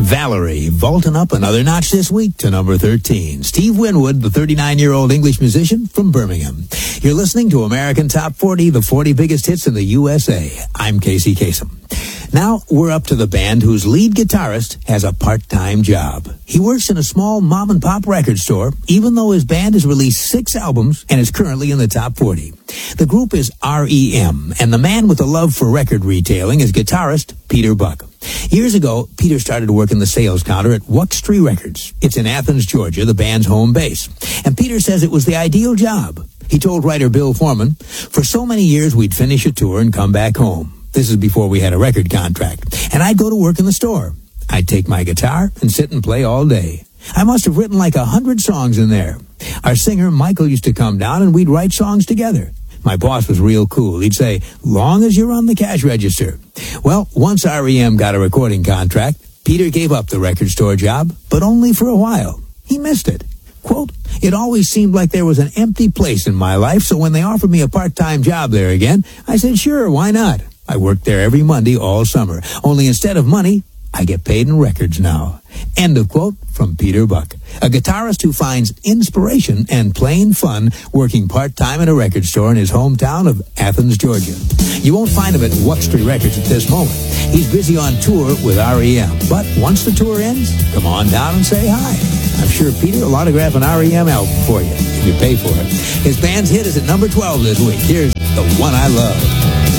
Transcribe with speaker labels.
Speaker 1: Valerie, vaulting up another notch this week to number 13. Steve Winwood, the 39-year-old English musician from Birmingham. You're listening to American Top 40, the 40 biggest hits in the USA. I'm Casey Kasem. Now, we're up to the band whose lead guitarist has a part-time job. He works in a small mom-and-pop record store, even though his band has released 6 albums and is currently in the top 40. The group is R.E.M., and the man with a love for record retailing is guitarist Peter Buck. Years ago, Peter started working the sales counter at Wuxtree Records. It's in Athens, Georgia, the band's home base. And Peter says it was the ideal job. He told writer Bill Foreman, "For so many years, we'd finish a tour and come back home. This is before we had a record contract. And I'd go to work in the store. I'd take my guitar and sit and play all day. I must have written like 100 songs in there. Our singer, Michael, used to come down and we'd write songs together. My boss was real cool. He'd say, 'Long as you're on the cash register.' Well, once R.E.M. got a recording contract, Peter gave up the record store job, but only for a while. He missed it. Quote, 'It always seemed like there was an empty place in my life, so when they offered me a part-time job there again, I said, sure, why not? I worked there every Monday all summer. Only instead of money, I get paid in records now.' End of quote from Peter Buck, a guitarist who finds inspiration and plain fun working part-time in a record store in his hometown of Athens, Georgia. You won't find him at Wuxtree Records at this moment. He's busy on tour with R.E.M., but once the tour ends, come on down and say hi. I'm sure Peter will autograph an R.E.M. album for you if you pay for it. His band's hit is at number 12 this week. Here's The One I Love.